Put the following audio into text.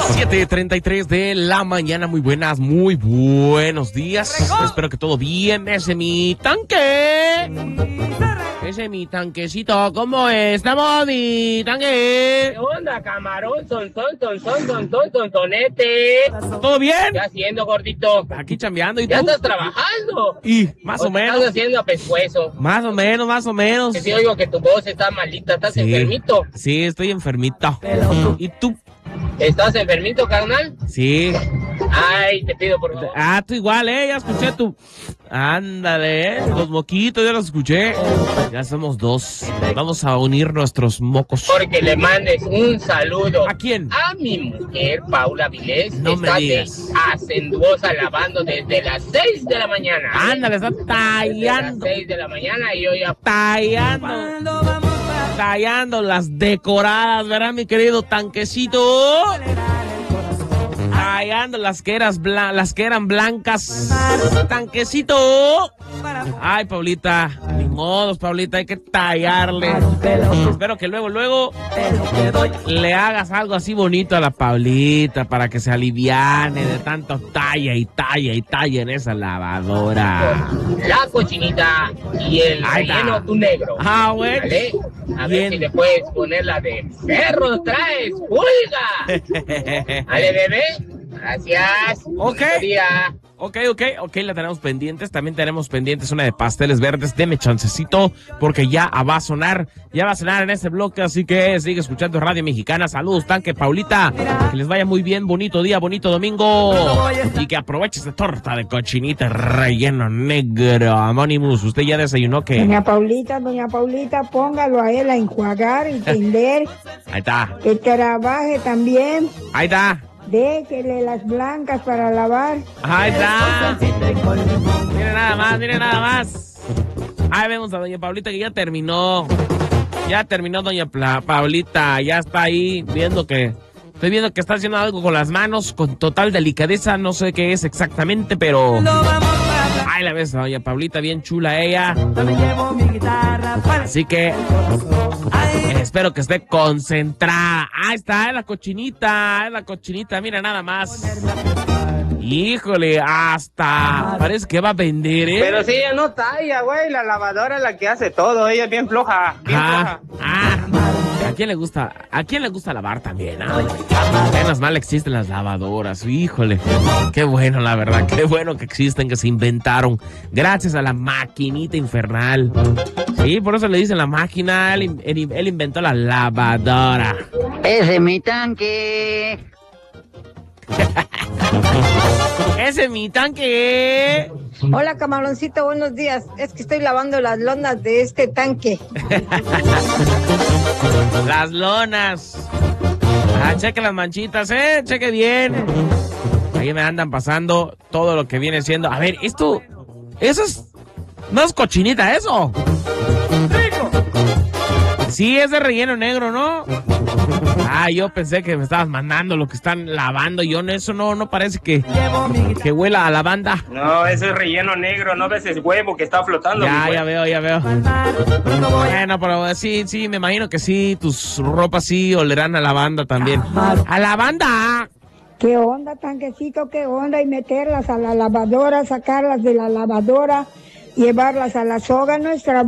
7:33 de la mañana, muy buenos días. Espero que todo bien. Ese mi tanque. Ese mi tanquecito, ¿cómo estamos, mi tanque? ¿Qué onda, camarón? Tontonete. ¿Todo bien? ¿Qué haciendo, gordito? Aquí chambeando, ¿y ¿Ya tú? estás trabajando? Y más o ¿O menos. estás haciendo a pescuezo? Más o menos. Que sí oigo que tu voz está malita, ¿estás Sí. enfermito? Sí, estoy enfermito. ¿Y tú? ¿Estás enfermito, carnal? Sí. Ay, te pido por favor. Ah, tú igual, ya escuché tu... Ándale, los moquitos, ya los escuché. Ya somos dos. Vamos a unir nuestros mocos. Porque le mandes un saludo. ¿A quién? A mi mujer, Paula Vilés. No me está digas. de hacenduosa lavando desde las 6 de la mañana. Ándale, está Desde las tallando. 6 de la mañana y yo ya... Tallando las decoradas, ¿verdad, mi querido tanquecito? Tallando las que eran blancas. Tanquecito. Ay, Paulita, ni modos, Paulita, hay que tallarle. Espero que luego le hagas algo así bonito a la Paulita para que se aliviane de tanto talla en esa lavadora. La cochinita y el Ahí está. relleno tu negro. Ah, bueno. ¿Vale? A Bien. ver si le puedes poner la de perro traes pulga. ¿Vale, bebé? Gracias. Ok. Bonito día. Ok, la tenemos pendientes. También tenemos pendientes una de pasteles verdes. Deme chancecito porque ya va a sonar en este bloque. Así que sigue escuchando Radio Mexicana. Saludos, tanque, Paulita. Que les vaya muy bien. Bonito día, bonito domingo. Y que aproveche esta torta de cochinita relleno negro. Anonymous, usted ya desayunó que... Doña Paulita, póngalo a él a enjuagar y tender, Ahí está, que trabaje también, ahí está. déjele las blancas para lavar. Ahí está. Mire nada más. Ahí vemos a doña Paulita que ya terminó. Ya terminó doña Paulita. Ya está ahí estoy viendo que está haciendo algo con las manos con total delicadeza. No sé qué es exactamente, pero... Ahí la ves, doña Paulita, bien chula ella. Así que espero que esté concentrada. Ahí está, es la cochinita, mira nada más. Híjole, hasta parece que va a vender, ¿eh? Pero si ella no talla, güey, la lavadora es la que hace todo, ella es bien floja, ¿A quién le gusta lavar también? Menos mal existen las lavadoras, híjole. Qué bueno, la verdad, qué bueno que existen, que se inventaron. Gracias a la maquinita infernal. Sí, por eso le dicen la máquina, él inventó la lavadora. Ese es mi tanque. Ese es mi tanque. Hola, camaroncito, buenos días. Es que estoy lavando las lonas de este tanque. Las lonas. Cheque las manchitas, cheque bien. Ahí me andan pasando todo lo que viene siendo. A ver, eso no es cochinita, eso. Sí, es de relleno negro, ¿no? Yo pensé que me estabas mandando lo que están lavando. Eso no parece que huela a lavanda. No, eso es relleno negro, no ves el huevo que está flotando. Ya veo. Bueno, pero sí, me imagino que sí, tus ropas sí olerán a lavanda también. ¡A lavanda! ¿Qué onda, tanquecito? ¿Qué onda? Y meterlas a la lavadora, sacarlas de la lavadora, llevarlas a la soga nuestra.